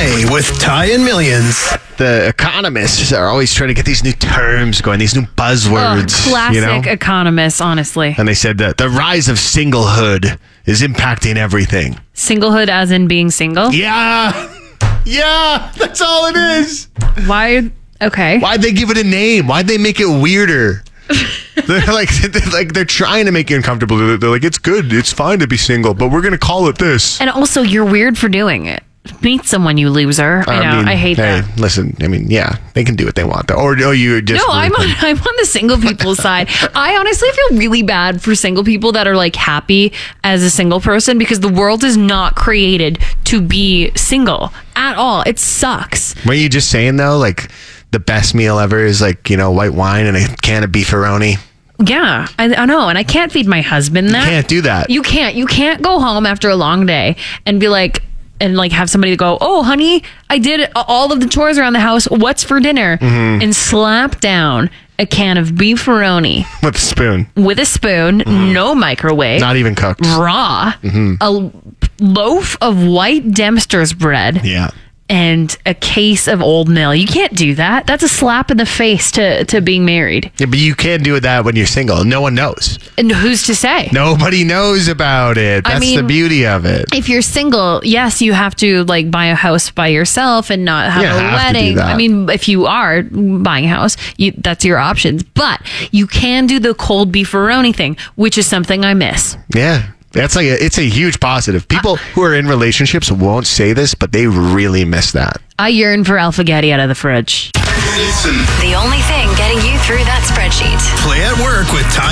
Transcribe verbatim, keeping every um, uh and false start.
Play with Ty and Millions. The economists are always trying to get these new terms going, these new buzzwords. Ugh, classic you know? economists, honestly. And they said that the rise of singlehood is impacting everything. Singlehood as in being single? Yeah. Yeah. That's all it is. Why? Okay. Why'd they give it a name? Why'd they make it weirder? They're like, they're like they're trying to make you uncomfortable. They're, they're like, it's good, it's fine to be single, but we're gonna call it this. And also, you're weird for doing it. Meet someone, you loser. I know. I, mean, I hate hey, that. Listen, I mean, yeah, they can do what they want. Though. Or, or you just No, I'm on, I'm on the single people's side. I honestly feel really bad for single people that are like happy as a single person because the world is not created to be single at all. It sucks. Were you just saying though, like the best meal ever is like, you know, white wine and a can of beefaroni? Yeah, I, I know. And I can't feed my husband that. You can't do that. You can't. You can't go home after a long day and be like, and like have somebody go, oh, honey, I did all of the chores around the house. What's for dinner? Mm-hmm. And slap down a can of beefaroni With a spoon. with a spoon, Mm-hmm. no microwave, Not even cooked. raw, Mm-hmm. a loaf of white Dempster's bread, Yeah. and a case of Old Mill. You can't do that. That's a slap in the face to, to being married. Yeah, but you can't do that when you're single. No one knows. And who's to say? Nobody knows about it. I That's the mean, beauty of it. If you're single, yes, you have to like buy a house by yourself and not have Yeah, a have to do wedding. that. I mean, if you are buying a house, you, that's your options. But you can do the cold beefaroni thing, which is something I miss. Yeah. That's like a, it's a huge positive. People who are in relationships won't say this, but they really miss that. I yearn for alfaghetti out of the fridge. Listen. The only thing getting you through that spreadsheet. Play at work with Ty